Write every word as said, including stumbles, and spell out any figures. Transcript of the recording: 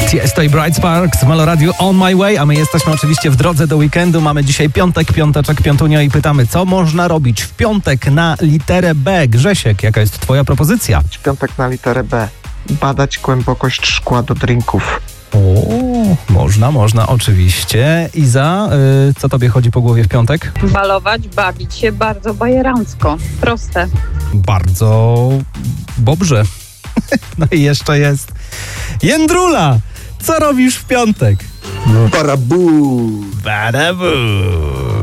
Tiesto i Bright Sparks w Melo Radio On My Way, a my jesteśmy oczywiście w drodze do weekendu. Mamy dzisiaj piątek, piąteczek, piątunio i pytamy, co można robić w piątek na literę B. Grzesiek, jaka jest twoja propozycja? W piątek na literę B. Badać głębokość szkła do drinków. O, można, można, oczywiście. Iza, y, co tobie chodzi po głowie w piątek? Balować, bawić się bardzo bajerancko. Proste. Bardzo dobrze. No i jeszcze jest Jędrula. Co robisz w piątek? Barabu! Barabu!